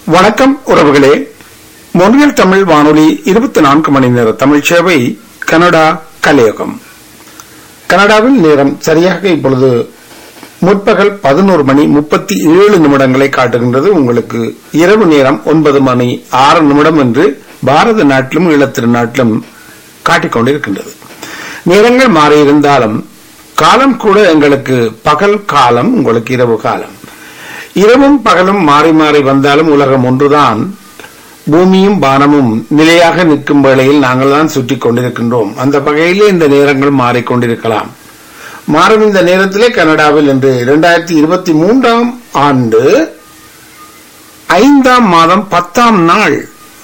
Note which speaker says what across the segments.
Speaker 1: வணக்கம் உறவுகளே. மொழியல் தமிழ் வானொலி 24 மணி நேர தமிழ் சேவை கனடா கலையகம். கனடாவில் நேரம் சரியாக இப்பொழுது முற்பகல் 11 மணி 37 நிமிடங்களை காட்டுகின்றது. உங்களுக்கு இரவு நேரம் 9 மணி 6 நிமிடம் என்று பாரத நாட்டிலும் ஈழத்திருநாட்டிலும் காட்டிக்கொண்டிருக்கின்றது. நேரங்கள் மாறியிருந்தாலும் காலம் கூட எங்களுக்கு பகல் காலம், உங்களுக்கு இரவு காலம். இரவும் பகலும் மாறி மாறி வந்தாலும் உலகம் ஒன்றுதான். பூமியும் வானமும் நிலையாக நிற்கும் வேளையில் நாங்கள் தான் சுற்றி கொண்டிருக்கின்றோம். அந்த வகையிலே இந்த நேரங்கள் மாறிக்கொண்டிருக்கலாம். மாறும் இந்த நேரத்திலே கனடாவில் இன்று 2023 ஆண்டு 5ஆம் மாதம் 10ஆம் நாள்,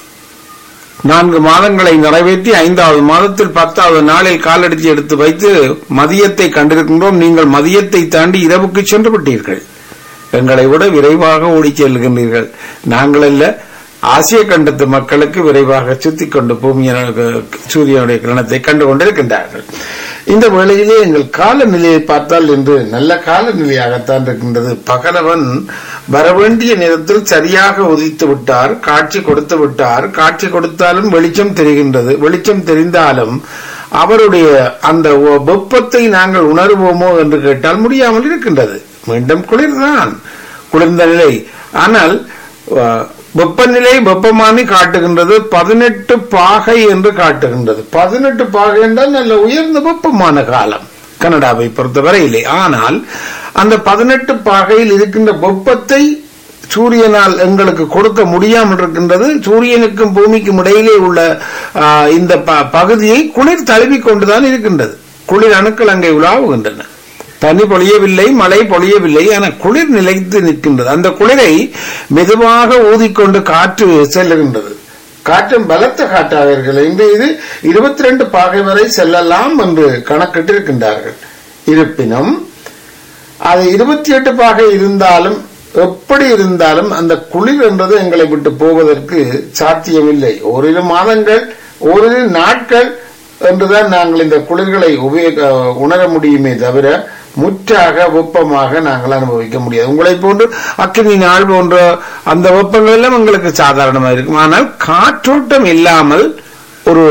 Speaker 1: 4 மாதங்களை நிறைவேற்றி 5வது மாதத்தில் 10வது நாளில் காலடித்து எடுத்து வைத்து மதியத்தை கண்டிருக்கின்றோம். நீங்கள் மதியத்தை தாண்டி இரவுக்கு சென்று விட்டீர்கள். எங்களை விட விரைவாக ஓடிச் செல்கின்றீர்கள். நாங்கள் அல்ல, ஆசிய கண்டத்து மக்களுக்கு விரைவாக சுத்திக் கொண்டு சூரியனுடைய கிரணத்தை கண்டு கொண்டிருக்கின்றார்கள். இந்த வேளையிலே எங்கள் காலநிலையை பார்த்தால் இன்று நல்ல காலநிலையாகத்தான் இருக்கின்றது. பகலவன் வரவேண்டிய நேரத்தில் சரியாக உதித்து விட்டார், காட்சி கொடுத்து விட்டார். காட்சி கொடுத்தாலும் வெளிச்சம் தெரிகின்றது. வெளிச்சம் தெரிந்தாலும் அவருடைய அந்த வெப்பத்தை நாங்கள் உணர்வோமோ என்று கேட்டால் முடியாமல் இருக்கின்றது. மீண்டும் குளிர்தான், குளிர்ந்த நிலை. ஆனால் வெப்பநிலை வெப்பமானி காட்டுகின்றது. 18 பாகை என்று காட்டுகின்றது. 18 பாகை என்றால் நல்ல உயர்ந்த வெப்பமான காலம் கனடாவை பொறுத்தவரையிலே. ஆனால் அந்த 18 பாகையில் இருக்கின்ற வெப்பத்தை சூரியனால் எங்களுக்கு கொடுக்க முடியாமல் இருக்கின்றது. சூரியனுக்கும் பூமிக்கும் இடையிலே உள்ள இந்த பகுதியை குளிர் தழுவிக் கொண்டுதான் இருக்கின்றது. குளிர் அணுக்கள் அங்கே உலாவுகின்றன. பனி பொழியவில்லை, மழை பொழியவில்லை, ஆனால் குளிர் நிலைத்து நிற்கின்றது. அந்த குளிரை மெதுவாக ஊதிக்கொண்டு காற்று செல்லுகின்றது. காற்றும் பலத்த காற்றாக இருக்கிறது. இன்று இது 22 பாகை வரை செல்லலாம் என்று கணக்கிட்டிருக்கின்றார்கள். இருப்பினும் அது 28 பாகை இருந்தாலும் எப்படி இருந்தாலும் அந்த குளிர் என்றது எங்களை விட்டு போவதற்கு சாத்தியமில்லை. ஓரிரு மாதங்கள், ஓரிரு நாட்கள் என்றுதான் நாங்கள் இந்த குளிர்களை உணர முடியுமே தவிர முற்றாக வெப்பமாக நாங்கள் அனுபவிக்க முடியாது. உங்களை போன்று அக்கினி நாள் போன்ற அந்த வெப்பங்கள் எல்லாம் எங்களுக்கு சாதாரணமாக இருக்கும். ஆனால் காற்றோட்டம் இல்லாமல் ஒரு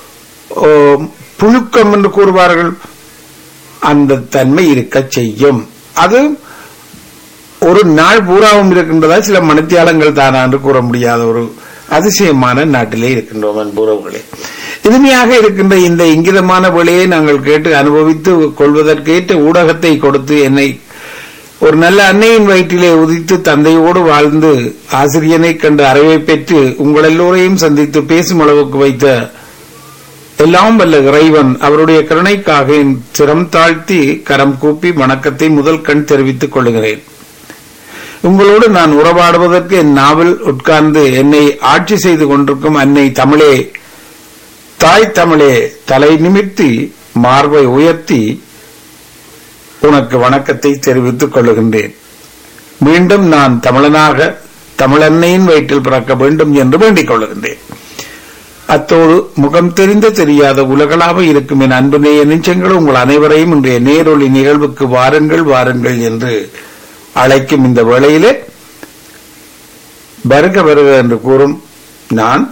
Speaker 1: புழுக்கம் என்று கூறுவார்கள், அந்த தன்மை இருக்க செய்யும். அது ஒரு நாள் பூராவும் இருக்கின்றதா, சில மணித்தியாலங்கள் தானா என்று கூற முடியாத ஒரு அதிசயமான நாட்டிலே இருக்கின்றோம் அன்புறவுகளே. இனிமையாக இருக்கின்ற இந்த இங்கிதமான வேளையை நாங்கள் கேட்டு அனுபவித்து கொள்வதற்கேற்ற ஊடகத்தை கொடுத்து என்னை ஒரு நல்ல அன்னையின் வயிற்றிலே உதித்து தந்தையோடு வாழ்ந்து ஆசிரியனை கண்டு அறிவை பெற்று உங்கள் எல்லோரையும் சந்தித்து பேசும் அளவுக்கு வைத்த எல்லாம் வல்ல இறைவன் அவருடைய கருணைக்காக சிரம் தாழ்த்தி கரம் கூப்பி வணக்கத்தை முதல் கண் தெரிவித்துக் கொள்கிறேன். உங்களோடு நான் உறவாடுவதற்கு என் நாவல் உட்கார்ந்து என்னை ஆட்சி செய்து கொண்டிருக்கும் அன்னை தமிழே, தாய் தமிழே, தலை நிமிர்த்தி மார்பை உயர்த்தி உனக்கு வணக்கத்தை தெரிவித்துக் கொள்ளுகின்றேன். மீண்டும் நான் தமிழனாக தமிழன்னையின் வயிற்றில் பிறக்க வேண்டும் என்று வேண்டிக் கொள்ளுகின்றேன். அத்தோடு முகம் தெரிந்த தெரியாத உலகளாக இருக்கும் என் அன்பு நேய நெஞ்சங்கள் உங்கள் அனைவரையும் இன்றைய நேரொலி நிகழ்வுக்கு வாருங்கள் வாருங்கள் என்று அழைக்கும் இந்த வேளையிலே வருக வருக என்று கூறும் நான்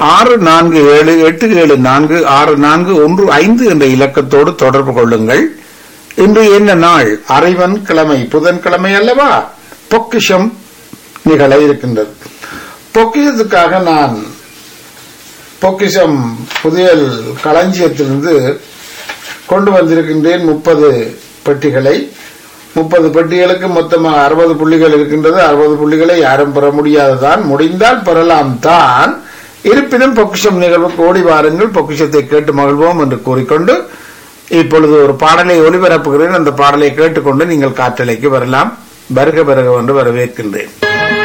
Speaker 1: 6478746415 என்ற இலக்கத்தோடு தொடர்பு கொள்ளுங்கள். இன்று என்ன நாள்? அறைவன் கிழமை, புதன்கிழமை அல்லவா? பொக்கிஷம் நிகழ இருக்கின்றது. பொக்கிஷத்துக்காக நான் பொக்கிஷம் புதியல் களஞ்சியத்திலிருந்து கொண்டு வந்திருக்கின்றேன் 30 பெட்டிகளை. 30 பெட்டிகளுக்கு மொத்தமாக 60 புள்ளிகள் இருக்கின்றது. 60 புள்ளிகளை யாரும் பெற முடியாதுதான், முடிந்தால் பெறலாம் தான். இருப்பினும் பொக்கிஷம் நிகழ்வுக்கு ஓடி வாருங்கள், பொக்கிஷத்தை கேட்டு மகிழ்வோம் என்று கூறிக்கொண்டு இப்பொழுது ஒரு பாடலை ஒளிபரப்புகிறேன். அந்த பாடலை கேட்டுக்கொண்டு நீங்கள் காற்றலைக்கு வரலாம். வருக வருக என்று வரவேற்கின்றேன்.